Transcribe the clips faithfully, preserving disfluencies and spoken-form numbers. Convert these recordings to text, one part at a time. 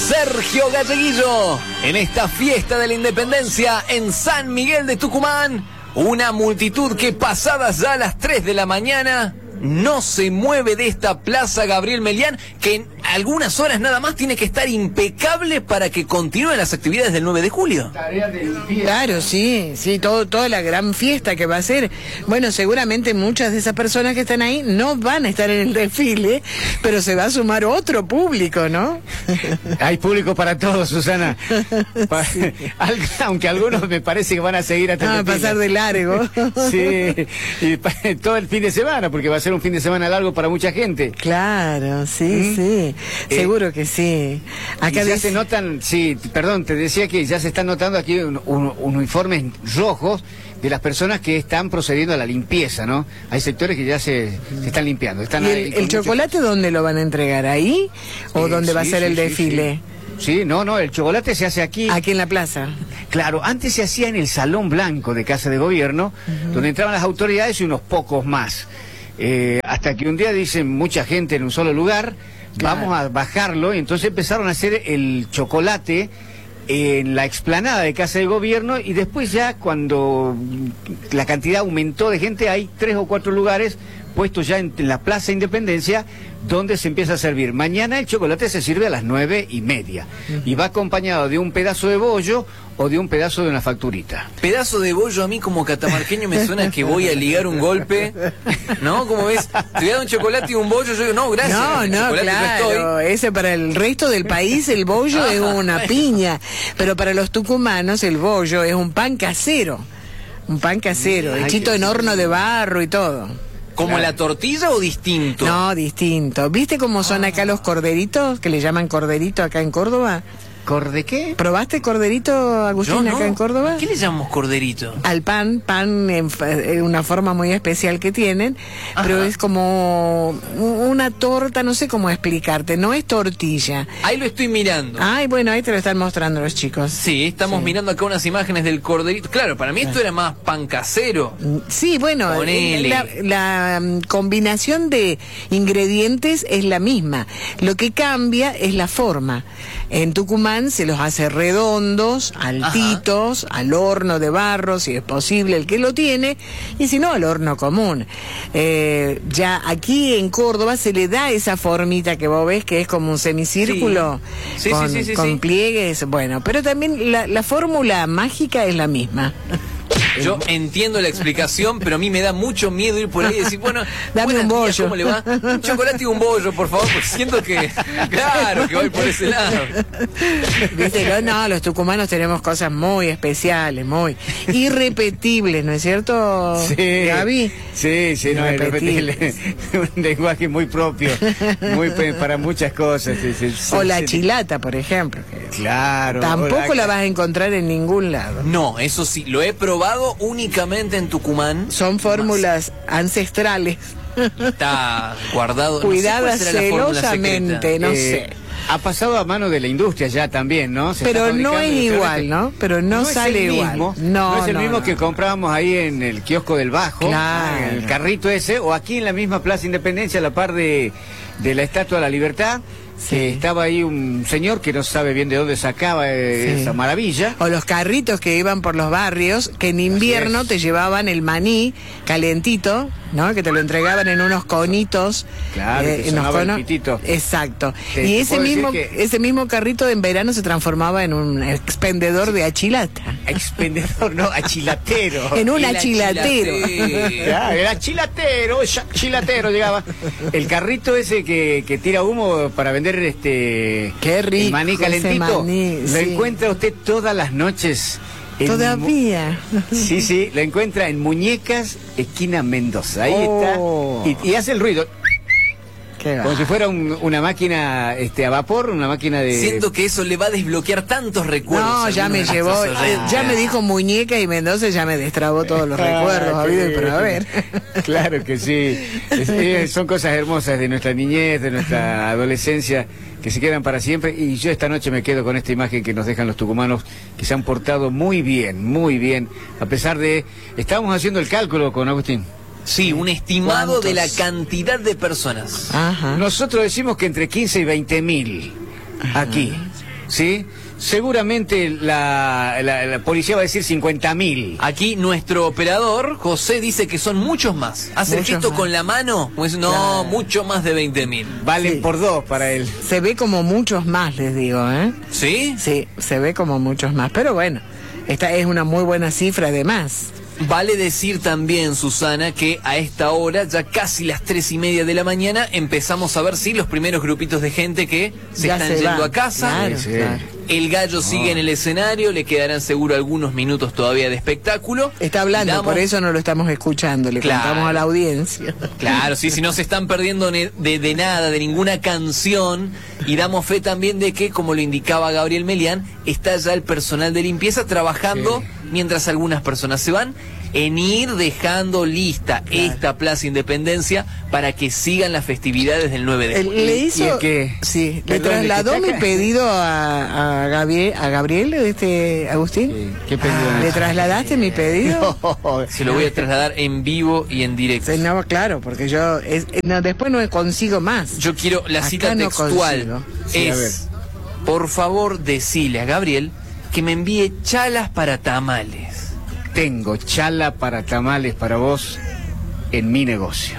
Sergio Galleguillo, en esta fiesta de la independencia en San Miguel de Tucumán, una multitud que pasadas ya las tres de la mañana no se mueve de esta Plaza Gabriel Melián, que en algunas horas nada más tiene que estar impecable para que continúen las actividades del nueve de julio. Claro, sí, sí, todo, toda la gran fiesta que va a ser. Bueno, seguramente muchas de esas personas que están ahí no van a estar en el desfile, pero se va a sumar otro público, ¿no? Hay público para todos, Susana. Pa sí. Aunque algunos me parece que van a seguir hasta ah, pasar de largo. Sí, y todo el fin de semana, porque va a ser un fin de semana largo para mucha gente. Claro, sí, ¿Mm? sí, eh, seguro que sí. Acá ya se notan, sí, perdón, te decía que ya se están notando aquí un, un, uniformes rojos de las personas que están procediendo a la limpieza, ¿no? Hay sectores que ya se, se están limpiando. Están ¿Y el, el mucho... chocolate dónde lo van a entregar? ¿Ahí? ¿O eh, dónde sí, va a ser sí, el desfile? Sí, sí. Sí, no, no, el chocolate se hace aquí. Aquí en la plaza. Claro, antes se hacía en el Salón Blanco de Casa de Gobierno, uh-huh. donde entraban las autoridades y unos pocos más. Eh, hasta que un día dicen mucha gente en un solo lugar, claro. vamos a bajarlo, y entonces empezaron a hacer el chocolate en la explanada de Casa de Gobierno, y después ya cuando la cantidad aumentó de gente, hay tres o cuatro lugares puestos ya en, en la Plaza Independencia, donde se empieza a servir. Mañana el chocolate se sirve a las nueve y media, uh-huh. y va acompañado de un pedazo de bollo o de un pedazo de una facturita. Pedazo de bollo a mí como catamarqueño me suena que voy a ligar un golpe, ¿no? Como ves, te voy a dar un chocolate y un bollo, yo digo, no, gracias. No, no, claro, ese para el resto del país el bollo es una piña, pero para los tucumanos el bollo es un pan casero, un pan casero, hechito en horno de barro y todo. ¿Como claro. la tortilla o distinto? No, distinto. ¿Viste cómo son acá los corderitos, que le llaman corderito acá en Córdoba? ¿Corde qué? ¿Probaste corderito, Agustín, no, acá no. en Córdoba? ¿Qué le llamamos corderito? Al pan, pan en, en una forma muy especial que tienen, Ajá. pero es como una torta, no sé cómo explicarte, no es tortilla. Ahí lo estoy mirando. Ay, bueno, ahí te lo están mostrando los chicos. Sí, estamos sí. mirando acá unas imágenes del corderito. Claro, para mí esto era más pan casero. Sí, bueno, la, la combinación de ingredientes es la misma. Lo que cambia es la forma. En Tucumán se los hace redondos, altitos, Ajá. al horno de barro, si es posible el que lo tiene, y si no, al horno común. Eh, ya aquí en Córdoba se le da esa formita que vos ves, que es como un semicírculo, sí. Sí, con, sí, sí, sí, con sí. pliegues, bueno, pero también la, la fórmula mágica es la misma. Yo entiendo la explicación, pero a mí me da mucho miedo ir por ahí y decir, bueno, dame un bollo. Días, ¿cómo le va? Un chocolate y un bollo, por favor, porque siento que, claro, que voy por ese lado. ¿Viste? No, los tucumanos tenemos cosas muy especiales, muy irrepetibles, ¿no es cierto, sí, Gaby? Sí, sí, no, irrepetible. Un lenguaje muy propio, muy para muchas cosas. Sí, sí, sí, o la sí. chilata, por ejemplo. Claro. Tampoco la... la vas a encontrar en ningún lado. No, eso sí, lo he probado únicamente en Tucumán. Son fórmulas más. ancestrales. Está guardado. Cuidadas no sé celosamente, no eh, sé. Ha pasado a mano de la industria ya también, ¿no? Se Pero no es igual, ¿no? Pero no, no sale es igual. Mismo, no, no es el no, mismo no. que comprábamos ahí en el kiosco del Bajo, claro. en el carrito ese, o aquí en la misma Plaza Independencia, a la par de, de la Estatua de la Libertad. Sí. Eh, estaba ahí un señor que no sabe bien de dónde sacaba eh, sí. esa maravilla. O los carritos que iban por los barrios, que en invierno te llevaban el maní calentito, ¿no? Que te lo entregaban en unos conitos. Claro, eh, que en unos conos. El pitito. Exacto. Te, y te ese mismo, que... ese mismo carrito en verano se transformaba en un expendedor sí. de achilata. Expendedor, no, achilatero. En un el achilatero. achilatero. Claro, el achilatero, achilatero llegaba. El carrito ese que, que tira humo para vender este Qué rico, el maní calentito, maní, lo sí. encuentra usted todas las noches en todavía mu... sí, sí, lo encuentra en Muñecas, esquina Mendoza, ahí oh. está, y, y hace el ruido como si fuera un, una máquina este a vapor, una máquina de... Siento que eso le va a desbloquear tantos recuerdos. No, ya me llevó, eh, ya me dijo Muñeca y Mendoza, ya me destrabó todos los ah, recuerdos, habido y por haber. Claro que sí, es, es, son cosas hermosas de nuestra niñez, de nuestra adolescencia, que se quedan para siempre, y yo esta noche me quedo con esta imagen que nos dejan los tucumanos, que se han portado muy bien, muy bien, a pesar de... Estábamos haciendo el cálculo con Agustín. Sí, un estimado ¿Cuántos? de la cantidad de personas. Ajá. Nosotros decimos que entre quince y veinte mil aquí. ¿sí? Seguramente la, la, la policía va a decir cincuenta mil. Aquí nuestro operador, José, dice que son muchos más. Hace el gesto con la mano, pues no, claro. mucho más de veinte mil. Valen sí. por dos para él. Se ve como muchos más, les digo, ¿eh? ¿Sí? Sí, se ve como muchos más. Pero bueno, esta es una muy buena cifra además. Vale decir también, Susana, que a esta hora, ya casi las tres y media de la mañana, empezamos a ver, sí, los primeros grupitos de gente que se ya están se yendo va. a casa. Claro, sí. claro. El gallo no. sigue en el escenario, le quedarán seguro algunos minutos todavía de espectáculo. Está hablando, damos... por eso no lo estamos escuchando, le claro. contamos a la audiencia. Claro, sí, si no se están perdiendo de, de nada, de ninguna canción, y damos fe también de que, como lo indicaba Gabriel Melián, está ya el personal de limpieza trabajando, sí. mientras algunas personas se van, en ir dejando lista claro. esta Plaza Independencia para que sigan las festividades del nueve de julio. Le hizo, que, sí, le trasladó mi pedido a, a Gabriel, a Gabriel, este Agustín. Sí. ¿Qué pedido? ¿Le trasladaste mi pedido? No. Se lo voy a trasladar en vivo y en directo. Sí, no, claro, porque yo es, no, después no consigo más. Yo quiero la Acá cita textual. No sí, es, por favor, decile a Gabriel que me envíe chalas para tamales. Tengo chala para tamales para vos en mi negocio.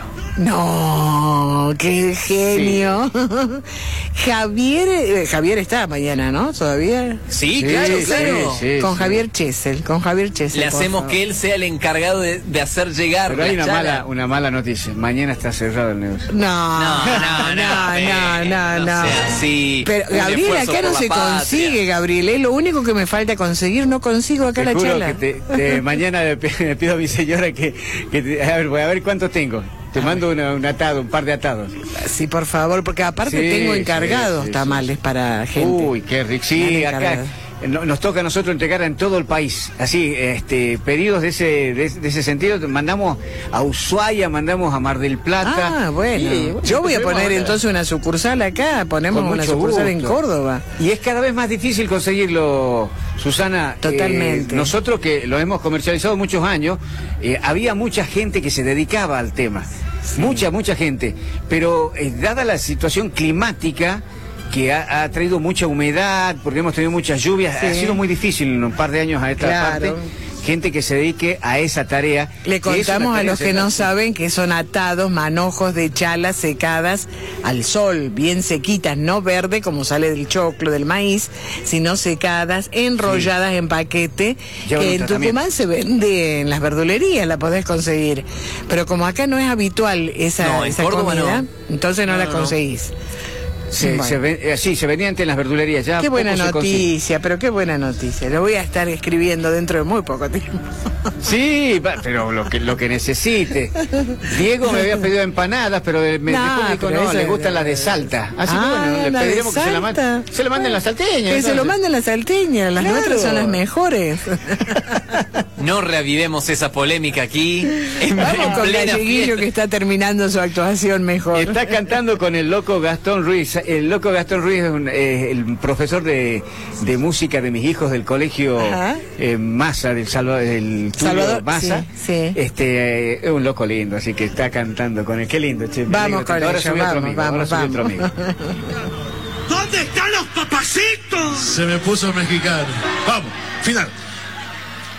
No, qué genio. Sí. Javier, eh, Javier está mañana, ¿no? ¿Todavía? Sí, sí claro, sí, claro. Sí, con sí. Javier Chesel, con Javier Chesel. Le hacemos que él sea el encargado de, de hacer llegar. Pero hay la una chala. mala, una mala noticia. Mañana está cerrado el negocio. No, no, no, no, no, no. no, no. Sea, sí, pero Gabriel, acá no se patria. consigue, Gabriel. Es lo único que me falta conseguir. No consigo acá te la juro chala. Que te, te, mañana le pido a mi señora que, que te, a ver, voy a ver cuántos tengo. Te a mando una, un atado, un par de atados. Sí, por favor, porque aparte sí, tengo encargados sí, sí, tamales sí. para gente. Uy, qué rico. Sí, acá no, nos toca a nosotros entregar en todo el país. Así, este, pedidos de ese, de, de ese sentido. Mandamos a Ushuaia, mandamos a Mar del Plata. Ah, bueno. Y, bueno yo voy a poner acá. entonces una sucursal acá. Ponemos una sucursal gusto. en Córdoba. Y es cada vez más difícil conseguirlo, Susana. Totalmente. Eh, nosotros que lo hemos comercializado muchos años, eh, había mucha gente que se dedicaba al tema. Sí. Mucha, mucha gente. Pero eh, dada la situación climática, que ha, ha traído mucha humedad, porque hemos tenido muchas lluvias, sí. ha sido muy difícil en un par de años a esta claro. parte. Gente que se dedique a esa tarea. Le contamos a los que no saben que son atados, manojos de chalas secadas al sol, bien sequitas, no verde como sale del choclo, del maíz, sino secadas, enrolladas sí. en paquete, Lleva que en Tucumán se vende en las verdulerías, la podés conseguir. Pero como acá no es habitual esa, no, esa comida, no. entonces no, no la no, conseguís. No. Se, bueno. se ven, eh, sí, se venía antes en las verdulerías ya. Qué buena noticia, pero qué buena noticia. Lo voy a estar escribiendo dentro de muy poco tiempo. Sí, pero lo que lo que necesite. Diego me había pedido empanadas, pero me, no, me dijo no, le gustan las de Salta. Así ah, que bueno, le pediremos que se la manden. Se la manden las salteñas. Que entonces. se lo manden las salteñas, las claro. nuestras son las mejores. No reavivemos esa polémica aquí. En, Vamos en con Galleguillo que está terminando su actuación mejor. Está cantando con el loco Gastón Ruiz. El loco Gastón Ruiz es un, eh, el profesor de, de música de mis hijos del colegio eh, Massa, del Salvador, del Salvador Massa. Sí, sí. Este, eh, es un loco lindo, así que está cantando con él. Qué lindo, che. Vamos con ahora ello, vamos, otro amigo, vamos, vamos. Otro amigo. ¿Dónde están los papacitos? Se me puso mexicano. Vamos, final.